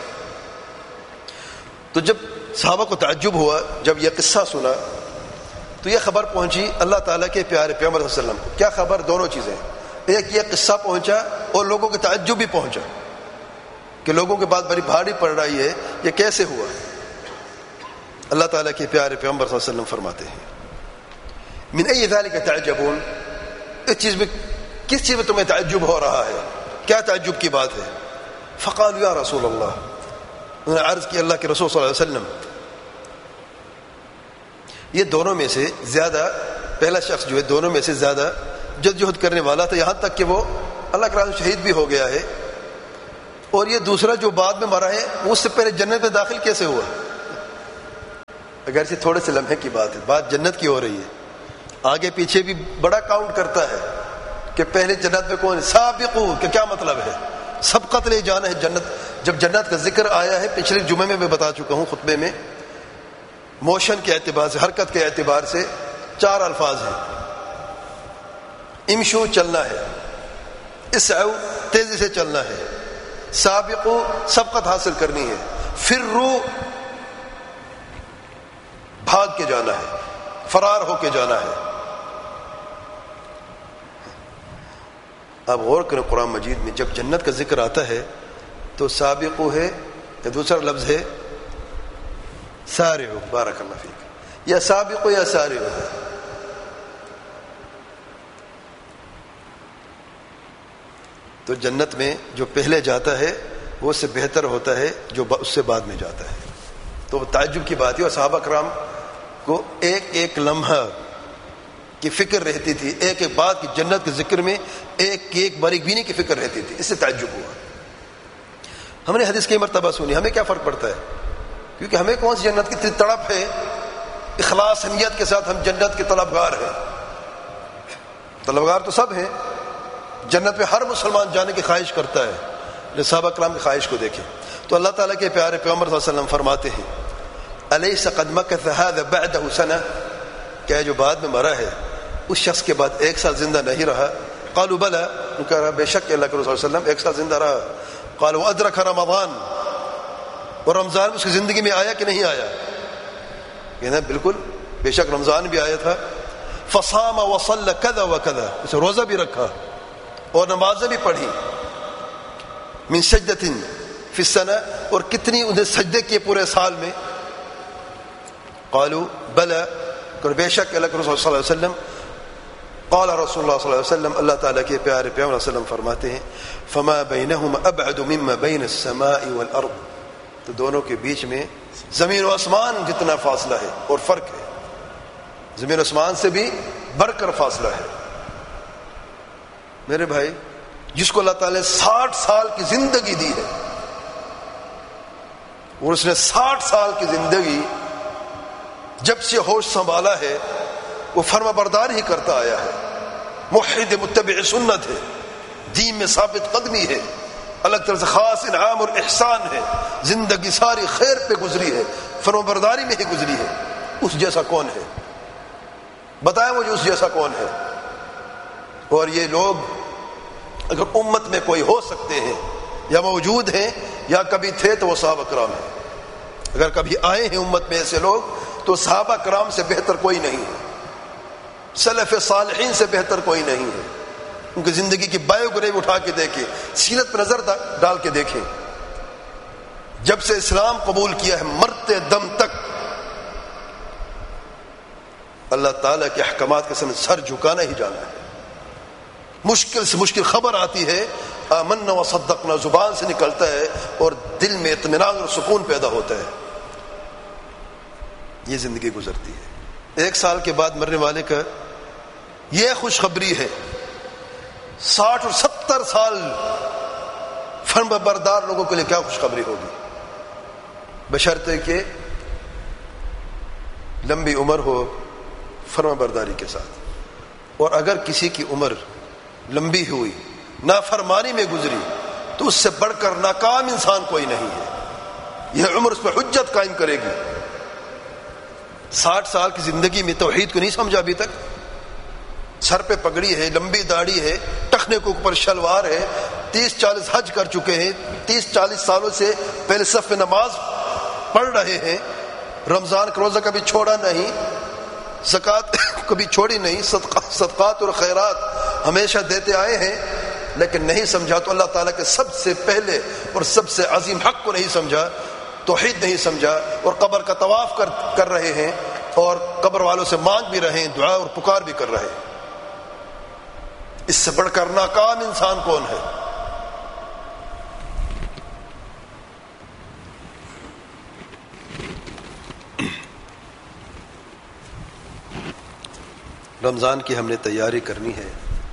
تو جب صحابہ کو تعجب ہوا، جب یہ قصہ سنا تو یہ خبر پہنچی اللہ تعالیٰ کے پیارے پیغمبر صلی اللہ علیہ وسلم کو. کیا خبر؟ دونوں چیزیں، ایک یہ قصہ پہنچا اور لوگوں کے تعجب بھی پہنچا کہ لوگوں کے بات بڑی بھاری پڑ رہی ہے، یہ کیسے ہوا. اللہ تعالیٰ کے پیارے پیغمبر صلی اللہ علیہ وسلم فرماتے ہیں من ای ذلک تعجبون، اس چیز میں کس چیز میں تمہیں تعجب ہو رہا ہے، کیا تعجب کی بات ہے؟ فقالوا یا رسول اللہ، انہوں نے عرض کی اللہ کے رسول صلی اللہ علیہ وسلم یہ دونوں میں سے زیادہ، پہلا شخص جو ہے دونوں میں سے زیادہ جدوجہد کرنے والا تھا، یہاں تک کہ وہ اللہ کے راستے میں شہید بھی ہو گیا ہے، اور یہ دوسرا جو بعد میں مرا ہے وہ اس سے پہلے جنت میں داخل کیسے ہوا؟ اگرچہ تھوڑے سے لمحے کی بات ہے، بات جنت کی ہو رہی ہے، آگے پیچھے بھی بڑا کاؤنٹ کرتا ہے کہ پہلے جنت میں کون ہے. سابقو کہ کیا مطلب ہے؟ سبقت لے جانا ہے جنت. جب جنت کا ذکر آیا ہے پچھلے جمعے میں بتا چکا ہوں خطبے میں، موشن کے اعتبار سے، حرکت کے اعتبار سے 4 الفاظ ہیں. امشو چلنا ہے، اسعو تیزی سے چلنا ہے، سابقو سبقت حاصل کرنی ہے، فرو بھاگ کے جانا ہے، فرار ہو کے جانا ہے. اب غور کریں قرآن مجید میں جب جنت کا ذکر آتا ہے تو سابقو ہے یا دوسرا لفظ ہے سارعو، بارک اللہ فیک، یا سابقو یا سارعو ہے. تو جنت میں جو پہلے جاتا ہے وہ اس سے بہتر ہوتا ہے جو اس سے بعد میں جاتا ہے. تو تعجب کی بات ہے، اور صحابہ کرام کو ایک ایک لمحہ کی فکر رہتی تھی، ایک ایک بات کی جنت کے ذکر میں ایک ایک باریک بینی کی فکر رہتی تھی. اس سے تعجب ہوا. ہم نے حدیث کئی مرتبہ سنی، ہمیں کیا فرق پڑتا ہے؟ کیونکہ ہمیں کون سی جنت کی تڑپ ہے، اخلاص نیت کے ساتھ ہم جنت کے طلبگار ہیں. طلبگار تو سب ہیں، جنت میں ہر مسلمان جانے کی خواہش کرتا ہے. صحابہ کرام کی خواہش کو دیکھیں تو اللہ تعالیٰ کے پیارے پیغمبر صلی اللہ علیہ وسلم فرماتے ہیں الیس قد مکث هذا بعده سنہ، کیا جو بعد میں مرا ہے اس شخص کے بعد 1 سال زندہ نہیں رہا؟ قالوا بلا، ان کہا رہا بے شک اللہ کے رسول صلی اللہ علیہ وسلم 1 سال زندہ رہا. قالوا ادرک رمضان، اور رمضان اس کی زندگی میں آیا کہ نہیں آیا؟ کہنا بالکل بے شک رمضان بھی آیا تھا. فصام وصلى كذا وكذا، اسے روزہ بھی رکھا اور نمازیں بھی پڑھی. من سجدۃ فی السنہ، اور کتنی انہیں سجدے کیے پورے سال میں؟ قالوا بلا، کہ بے شک اللہ کے رسول صلی اللہ علیہ وسلم. قال رسول اللہ صلی اللہ علیہ وسلم، اللہ تعالیٰ کے پیارے پیغمبر صلی اللہ علیہ وسلم فرماتے ہیں فما بینہم ابعد مما بین السماء والارض، تو دونوں کے بیچ میں زمین و آسمان جتنا فاصلہ ہے اور فرق ہے، زمین و آسمان سے بھی بڑھ کر فاصلہ ہے. میرے بھائی، جس کو اللہ تعالیٰ نے 60 سال کی زندگی دی ہے اور اس نے 60 سال کی زندگی جب سے ہوش سنبھالا ہے وہ فرما بردار ہی کرتا آیا ہے، موحد متبع سنت ہے، دین میں ثابت قدمی ہے، الگ طرح سے خاص انعام اور احسان ہے، زندگی ساری خیر پہ گزری ہے، فرما برداری میں ہی گزری ہے. اس جیسا کون ہے؟ بتائیں مجھے اس جیسا کون ہے؟ اور یہ لوگ اگر امت میں کوئی ہو سکتے ہیں یا موجود ہیں یا کبھی تھے تو وہ صحابہ کرام ہیں. اگر کبھی آئے ہیں امت میں ایسے لوگ تو صحابہ کرام سے بہتر کوئی نہیں ہے، سلف صالحین سے بہتر کوئی نہیں ہے. ان کی زندگی کی بایوگرافی اٹھا کے دیکھیں، سیرت پر نظر ڈال کے دیکھیں. جب سے اسلام قبول کیا ہے مرتے دم تک اللہ تعالیٰ کے احکامات کے سامنے سر جھکانا ہی جانا ہے. مشکل سے مشکل خبر آتی ہے آمنا و صدقنا زبان سے نکلتا ہے اور دل میں اطمینان اور سکون پیدا ہوتا ہے. یہ زندگی گزرتی ہے. 1 سال کے بعد مرنے والے کا یہ خوشخبری ہے. 60 اور 70 سال فرما بردار لوگوں کے لیے کیا خوشخبری ہوگی، بشرطے کہ لمبی عمر ہو فرما برداری کے ساتھ. اور اگر کسی کی عمر لمبی ہوئی نافرمانی میں گزری تو اس سے بڑھ کر ناکام انسان کوئی نہیں ہے. یہ عمر اس پر حجت قائم کرے گی. 60 سال کی زندگی میں توحید کو نہیں سمجھا ابھی تک، سر پہ پگڑی ہے، لمبی داڑھی ہے، ٹخنے کے اوپر شلوار ہے، 30-40 حج کر چکے ہیں، 30-40 سالوں سے پہلے صف میں نماز پڑھ رہے ہیں، رمضان کا روزہ کبھی چھوڑا نہیں، زکوٰۃ کبھی چھوڑی نہیں، صدقات اور خیرات ہمیشہ دیتے آئے ہیں، لیکن نہیں سمجھا تو اللہ تعالیٰ کے سب سے پہلے اور سب سے عظیم حق کو نہیں سمجھا، توحید نہیں سمجھا، اور قبر کا طواف کر رہے ہیں اور قبر والوں سے مانگ بھی رہے ہیں، دعا اور پکار بھی کر رہے ہیں. اس سے بڑھ کر ناکام انسان کون ہے؟ رمضان کی ہم نے تیاری کرنی ہے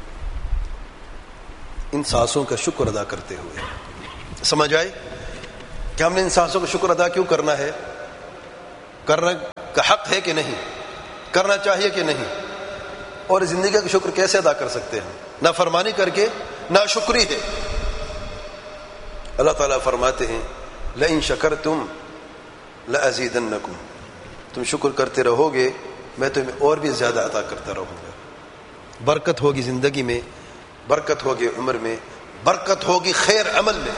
ان سانسوں کا شکر ادا کرتے ہوئے. سمجھ آئے کہ ہم نے ان سانسوں کا شکر ادا کیوں کرنا ہے؟ کرنا کا حق ہے کہ نہیں، کرنا چاہیے کہ نہیں، اور زندگی کا شکر کیسے ادا کر سکتے ہیں؟ نافرمانی کر کے ناشکری ہے۔ اللہ تعالیٰ فرماتے ہیں لئن شکرتم لأزیدنکم، تم شکر کرتے رہو گے میں تمہیں اور بھی زیادہ عطا کرتا رہوں گا۔ برکت ہوگی زندگی میں، برکت ہوگی عمر میں، برکت ہوگی خیر عمل میں۔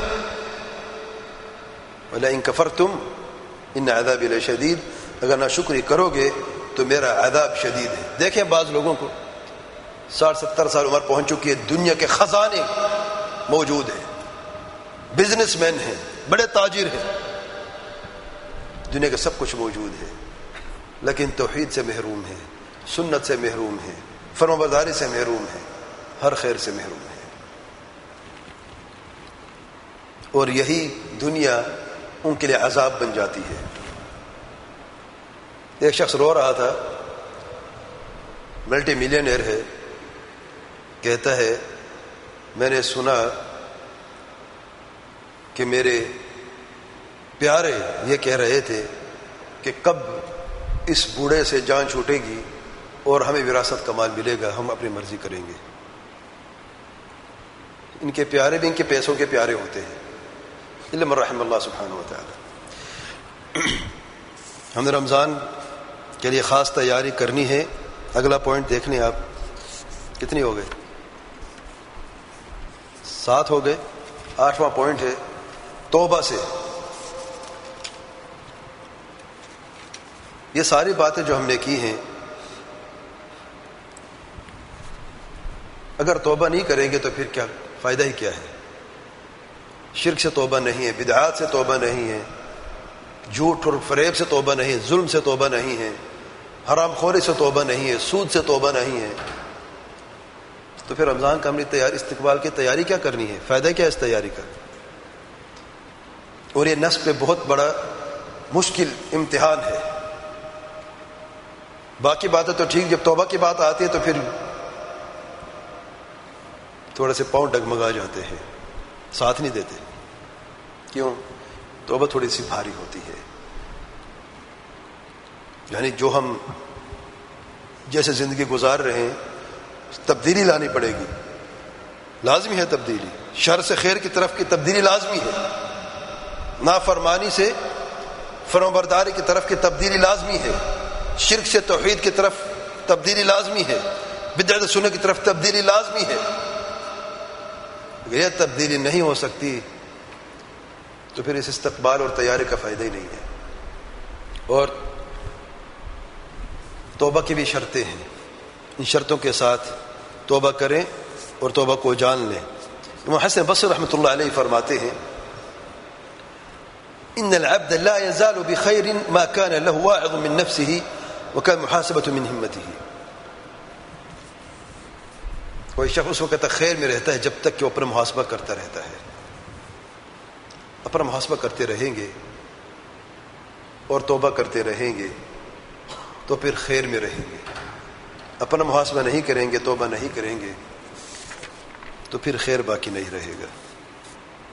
وَلَئِن كَفَرْتُمْ إِنَّ عَذَابِي لَشَدِيدٌ، اگر ناشکری کرو گے تو میرا عذاب شدید ہے۔ دیکھیں بعض لوگوں کو 60-70 سال عمر پہنچ چکی ہے، دنیا کے خزانے موجود ہیں، بزنس مین ہیں، بڑے تاجر ہیں، دنیا کا سب کچھ موجود ہے، لیکن توحید سے محروم ہے، سنت سے محروم ہے، فرمانبرداری سے محروم ہے، ہر خیر سے محروم ہے۔ اور یہی دنیا ان کے لیے عذاب بن جاتی ہے۔ ایک شخص رو رہا تھا، ملٹی ملینئر ہے، کہتا ہے میں نے سنا کہ میرے پیارے یہ کہہ رہے تھے کہ کب اس بوڑھے سے جان چھوٹے گی اور ہمیں وراثت کا مال ملے گا، ہم اپنی مرضی کریں گے۔ ان کے پیارے بھی ان کے پیسوں کے پیارے ہوتے ہیں، الا من رحم اللہ سبحانہ وتعالی۔ ہم نے رمضان کے لیے خاص تیاری کرنی ہے۔ اگلا پوائنٹ دیکھ لیں آپ، کتنی ہو گئے؟ 7 ہو گئے۔ 8واں پوائنٹ ہے توبہ سے۔ یہ ساری باتیں جو ہم نے کی ہیں، اگر توبہ نہیں کریں گے تو پھر کیا فائدہ ہی کیا ہے؟ شرک سے توبہ نہیں ہے، بدعات سے توبہ نہیں ہے، جھوٹ اور فریب سے توبہ نہیں ہے، ظلم سے توبہ نہیں ہے، حرام خوری سے توبہ نہیں ہے، سود سے توبہ نہیں ہے، تو پھر رمضان کا ہم نے تیاری، استقبال کی تیاری کیا کرنی ہے؟ فائدہ کیا اس تیاری کا؟ اور یہ نفس پہ بہت بڑا مشکل امتحان ہے۔ باقی باتیں تو ٹھیک، جب توبہ کی بات آتی ہے تو پھر تھوڑے سے پاؤں ڈگمگا جاتے ہیں، ساتھ نہیں دیتے۔ کیوں؟ توبہ تھوڑی سی بھاری ہوتی ہے، یعنی جو ہم جیسے زندگی گزار رہے ہیں تبدیلی لانی پڑے گی، لازمی ہے تبدیلی، شر سے خیر کی طرف کی تبدیلی لازمی ہے، نافرمانی سے فرمانبرداری کی طرف کی تبدیلی لازمی ہے، شرک سے توحید کی طرف تبدیلی لازمی ہے، بدعت سنت کی طرف تبدیلی لازمی ہے۔ اگر یہ تبدیلی نہیں ہو سکتی تو پھر اس استقبال اور تیاری کا فائدہ ہی نہیں ہے۔ اور توبہ کی بھی شرطیں ہیں، ان شرطوں کے ساتھ توبہ کریں اور توبہ کو جان لیں۔ امام حسن بصری رحمۃ اللہ علیہ فرماتے ہیں ان العبد لا يزال بخير ما كان له واعظ من نفسه وكان محاسبة من همته۔ کوئی شخص اس وقت خیر میں رہتا ہے جب تک کہ وہ اپنا محاسبہ کرتا رہتا ہے۔ اپنا محاسبہ کرتے رہیں گے اور توبہ کرتے رہیں گے تو پھر خیر میں رہیں گے۔ اپنا محاسبہ نہیں کریں گے، توبہ نہیں کریں گے تو پھر خیر باقی نہیں رہے گا۔